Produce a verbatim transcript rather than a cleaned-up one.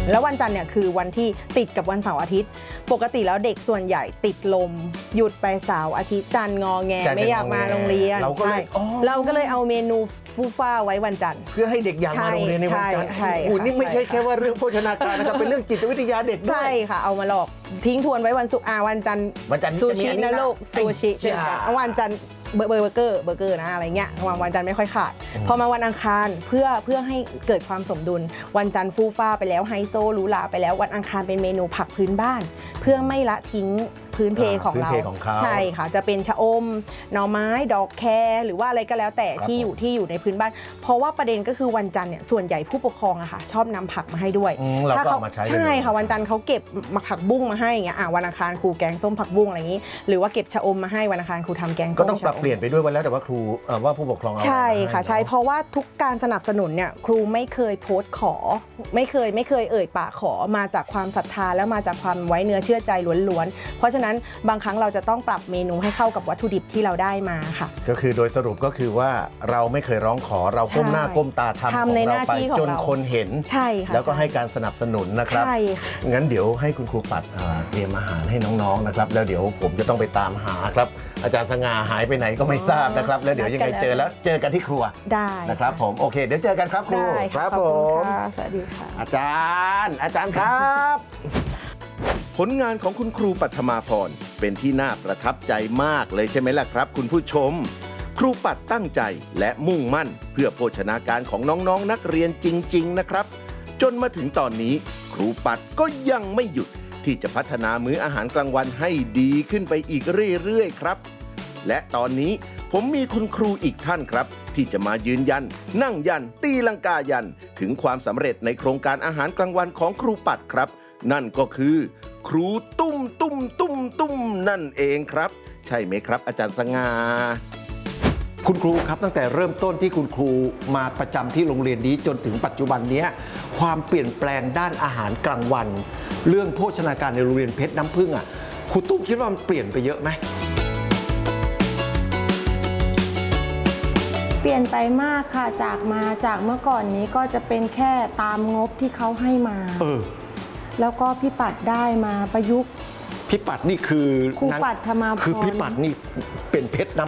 แล้ววันจันทร์เนี่ยคือวันที่ติดกับวันเสาร์อาทิตย์ปกติแล้วเด็กส่วนใหญ่ติดลมหยุดไปเสาร์อาทิตย์จันทร์งอแงไม่อยากมาโรงเรียนเราก็เลยเราก็เลยเอาเมนูฟูฟ้าไว้วันจันทร์เพื่อให้เด็กอยากมาโรงเรียนในวันจันทร์โอ้นี่ไม่ใช่แค่ว่าเรื่องโภชนาการนะครับเป็นเรื่องจิตวิทยาเด็กด้วยใช่ค่ะเอามาหลอกทิ้งทวนไว้วันศุกร์อาวันจันทร์วันจันทร์ซูชินะลูกซูชิวันจันทร์เบอร์เบอร์เกอร์เบอร์เกอร์นะอะไรเงี้ยวันวันจันทร์ไม่ค่อยขาดพอมาวันอังคารเพื่อเพื่อให้เกิดความสมดุลวันจันทร์ฟูฟ้าไปแล้วไฮโซหรูหราไปแล้ววันอังคารเป็นเมนูผักพื้นบ้านเพื่อไม่ละทิ้งพื้นเพของเราใช่ค่ะจะเป็นชะอมหน่อไม้ดอกแครหรือว่าอะไรก็แล้วแต่ที่อยู่ที่อยู่ในพื้นบ้านเพราะว่าประเด็นก็คือวันจันทร์เนี่ยส่วนใหญ่ผู้ปกครองอะค่ะชอบนำผักมาให้ด้วยถ้าเขาใช่ค่ะวันจันทร์เขาเก็บผักบุ้งมาให้อย่างเงี้ยวันอังคารครูแกงส้มผักบุ้งอะไรอย่างงี้หรือว่าเก็บชะอมมาให้วันอังคารครูทำแกงส้มก็ต้องปรับเปลี่ยนไปด้วยวันแล้วแต่ว่าครูว่าผู้ปกครองใช่ค่ะใช่เพราะว่าทุกการสนับสนุนเนี่ยครูไม่เคยโพสต์ขอไม่เคยไม่เคยเอ่ยปากขอมาจากความศรัทธาแล้วมาจากความไว้เนื้อเชื่อใจล้วนๆเพราะฉะนั้นบางครั้งเราจะต้องปรับเมนูให้เข้ากับวัตถุดิบที่เราได้มาค่ะก็คือโดยสรุปก็คือว่าเราไม่เคยร้องขอเราก้มหน้าก้มตาทำของเราไปจนคนเห็นใช่ค่ะแล้วก็ให้การสนับสนุนนะครับใช่งั้นเดี๋ยวให้คุณครูปัดเตรียมอาหารให้น้องๆนะครับแล้วเดี๋ยวผมจะต้องไปตามหาครับอาจารย์สง่าหายไปไหนก็ไม่ทราบนะครับแล้วเดี๋ยวยังไงเจอแล้วเจอกันที่ครัวได้นะครับผมโอเคเดี๋ยวเจอกันครับครูครับผมสวัสดีค่ะอาจารย์อาจารย์ครับผลงานของคุณครูปัทมาพรเป็นที่น่าประทับใจมากเลยใช่ไหมล่ะครับคุณผู้ชมครูปัดตั้งใจและมุ่งมั่นเพื่อโภชนาการของน้องๆ น, นักเรียนจริงๆนะครับจนมาถึงตอนนี้ครูปัดก็ยังไม่หยุดที่จะพัฒนามื้ออาหารกลางวันให้ดีขึ้นไปอีกเรื่อยๆครับและตอนนี้ผมมีคุณครูอีกท่านครับที่จะมายืนยันนั่งยันตีลังกายันถึงความสำเร็จในโครงการอาหารกลางวันของครูปัดครับนั่นก็คือครูตุ้มตุ้มตุ้มตุ้มนั่นเองครับใช่ไหมครับอาจารย์สง่าคุณครูครับตั้งแต่เริ่มต้นที่คุณครูมาประจำที่โรงเรียนนี้จนถึงปัจจุบันนี้ความเปลี่ยนแปลงด้านอาหารกลางวันเรื่องโภชนาการในโรงเรียนเพชรน้ำผึ้งอ่ะครูตุ้มคิดว่ามันเปลี่ยนไปเยอะไหมเปลี่ยนไปมากค่ะจากมาจากเมื่อก่อนนี้ก็จะเป็นแค่ตามงบที่เขาให้มาเออแล้วก็พี่ปัดได้มาประยุกต์พี่ปัดนี่คือครูปัดธรรมาพรคือพี่ปัดนี่เป็นเพชรน้ำ